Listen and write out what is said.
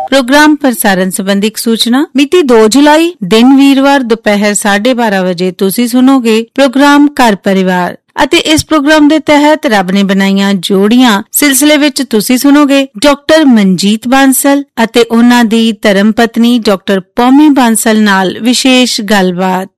Programme ਪ੍ਰਸਾਰਣ ਸੰਬੰਧੀ ਸੂਚਨਾ ਮਿਤੀ 2 ਜੁਲਾਈ ਦਿਨ ਵੀਰਵਾਰ ਦੁਪਹਿਰ 12:30 ਵਜੇ ਤੁਸੀਂ ਸੁਣੋਗੇ ਪ੍ਰੋਗਰਾਮ ਘਰ ਪਰਿਵਾਰ ਅਤੇ ਇਸ ਪ੍ਰੋਗਰਾਮ ਦੇ ਤਹਿਤ ਰੱਬ ਨੇ ਬਣਾਈਆਂ ਜੋੜੀਆਂ ਸਿਲਸਿਲੇ ਵਿੱਚ ਤੁਸੀਂ ਸੁਣੋਗੇ ਡਾਕਟਰ ਮਨਜੀਤ ਬਾਂਸਲ ਅਤੇ ਉਹਨਾਂ ਦੀ ਧਰਮ ਪਤਨੀ ਡਾਕਟਰ ਪੌਮੀ ਬਾਂਸਲ ਨਾਲ ਵਿਸ਼ੇਸ਼ ਗੱਲਬਾਤ।